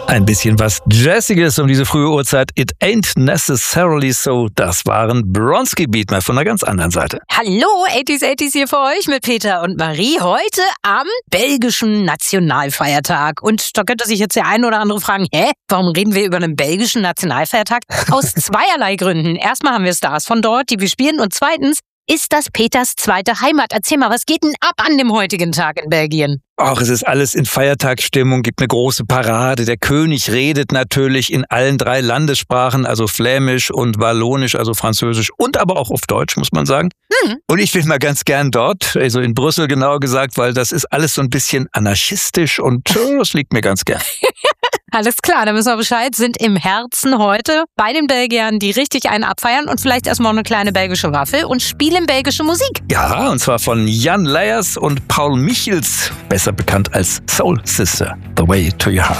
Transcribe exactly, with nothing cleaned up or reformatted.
Ein bisschen was Jazziges um diese frühe Uhrzeit. It ain't necessarily so. Das waren Bronski Beat, mal von einer ganz anderen Seite. Hallo, achtziger achtziger hier für euch mit Peter und Marie. Heute am belgischen Nationalfeiertag. Und da könnte sich jetzt der eine oder andere fragen, hä, warum reden wir über einen belgischen Nationalfeiertag? Aus zweierlei Gründen. Erstmal haben wir Stars von dort, die wir spielen. Und zweitens ist das Peters zweite Heimat. Erzähl mal, was geht denn ab an dem heutigen Tag in Belgien? Ach, es ist alles in Feiertagsstimmung, gibt eine große Parade. Der König redet natürlich in allen drei Landessprachen, also Flämisch und Wallonisch, also Französisch und aber auch auf Deutsch, muss man sagen. Hm. Und ich bin mal ganz gern dort, also in Brüssel genauer gesagt, weil das ist alles so ein bisschen anarchistisch und oh, das liegt mir ganz gern. Alles klar, dann wissen wir Bescheid, sind im Herzen heute bei den Belgiern, die richtig einen abfeiern und vielleicht erstmal eine kleine belgische Waffel und spielen belgische Musik. Ja, und zwar von Jan Leyers und Paul Michels, besser bekannt als Soul Sister, The Way to Your Heart.